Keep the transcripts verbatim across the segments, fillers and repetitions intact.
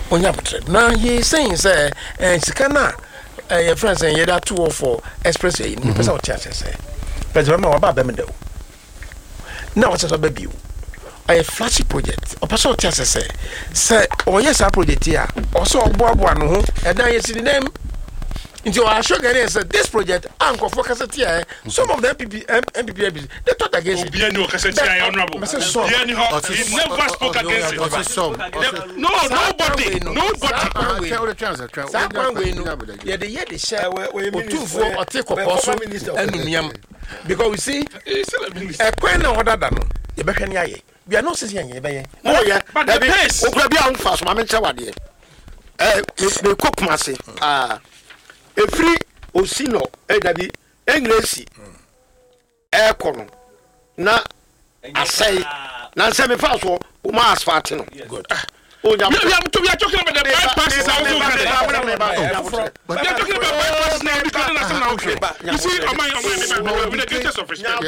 Onyabutre. Now he is saying, say, and Sikana, your friends, and yet two or four express in the person of church, say. President Mama Bemendo. Now, what's a baby? A flashy project, or person of church, say, say, oh, yes, our project here, also Bob one, and now you see the name. Into our show, said this project, Uncle for Cassatia, some of the M P P, M P P, they thought against it. No, Cassatia, honorable. He never spoke against it. No, nobody, nobody. Yeah, the year they share two for or take a person and Miniam. Because we see a queen or other than the Becania. We are not sitting here. Oh, yeah, but the pace will be on fast, Mamma Chawadi. Eh, the cook massy. Ah. A free Osino, A W, English, Aircon, na I say, now semi fast or Umas Fatino. Good. Oh, you have to be talking about the bypasses. We are talking about bypasses now because you see, on my own, the greatest of respect.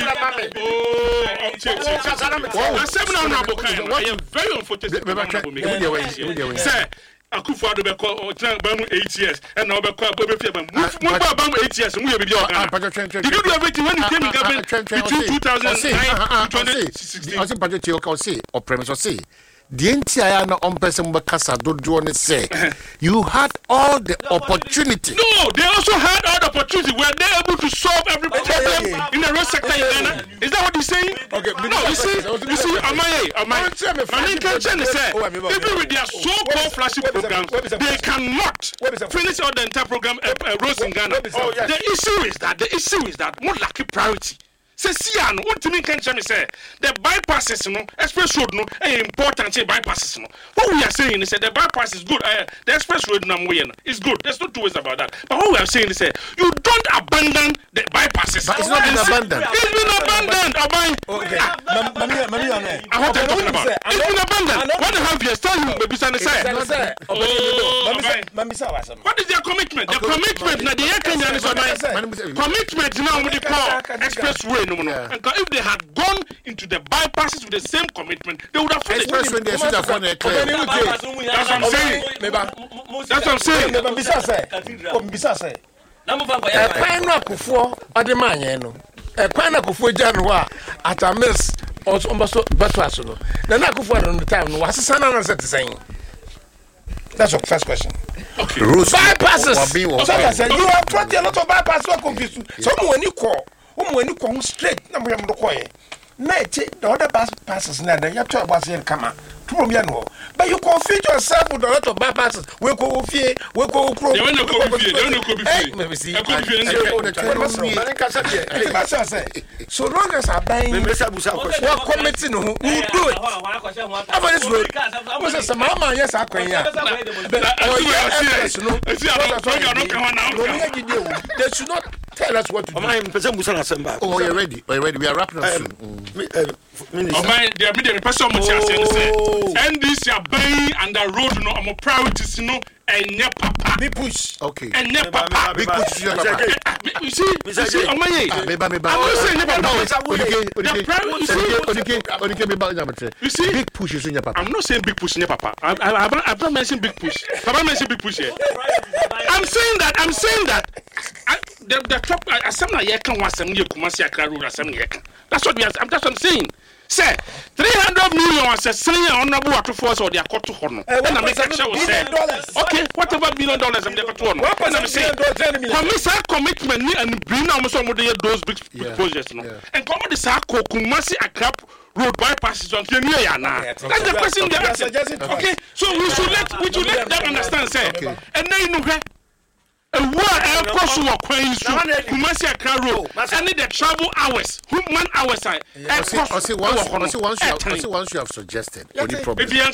Oh, seven honorable kind. I am very unfortunate. Sir. Akufo do be call Bamu eight years and now be call Bobe Fiam. Move Bamu eight years, we be Did you do everything when you came in government between two thousand nine and twenty sixteen? I say budget you can say or premise or say the entire on person Bakasa do you say you had all the opportunity. No, they also had all the opportunity. Were they able to solve every problem in the road sector in Ghana? Is that what you're saying? Okay, no, you see, you see, am I, am I, I mean, can say, even with their so-called flashy programs, they cannot finish all the entire program uh, uh, roads in Ghana. Oh, yes. The issue is that, the issue is that more lucky priority. Say, Sian, what to me can say, the bypasses, no, express road, no, important, say bypasses, no. What we are saying is that the bypass is good, uh, the express road, no, is good. There's no two ways about that. But what we are saying is that you don't abandon the bypasses. But it's not been abandoned. It's been abandoned. Okay. What I'm talking about. It's been abandoned. What the hell you tell you, baby, son, say? What is their commitment? The commitment, now the commitment now with the call express road. No, no. And if they had gone into the bypasses with the same commitment, they would have finished. When they should have done it. That's what I'm saying. That's what I'm saying. A pine rock for Ademaniano. A pine rock for January at a miss or almost Batwasuno. The knack of one on the time was a son of the saying. That's your first question. Okay. Bypasses. So I said, you have twenty a lot of bypasses so confused. So when you call. When you come straight, number of the coin. Night, the other bus passes now, you have to about in Kama, two million. But you confuse yourself with a lot of bypasses. We'll go fear, we'll go crow. You don't know, so long as I buy what committee who do it. Was a Samama, yes, I can. They should not tell us what to do. Oh, you're ready. We're ready. We are wrapping up soon. Oh, my dear, the person much as and this are buying and the road, no, I'm a priorities, no, and ne papa. Me push. Okay. And ne papa. Big push. You see, you see, oh my, I'm not saying papa. You see, big push is in your papa. I'm not saying big push in your papa. I, I, I, I've not mentioned big push. Have I mentioned big push here? I'm saying that. I'm saying that. I, the the top. I some na ye can want some you Kumasi Accra road. Some ye can. That's what we are. I'm just I'm saying. Say three hundred million as a senior honorable water force or their court to honor. And I'm making sure say okay, whatever billion dollars I'm there to honor. What I'm saying, Commission commitment and bring almost some of those big projects, no. And come on the Sako Kumasi Accra road bypasses on the now. That's the question they're asking. Okay, so we should let we should let them understand. Say, and then you know. And what I cross your coins to Kumasi Accra Road. I need the travel hours. Human hours I. I see once you have suggested any problem.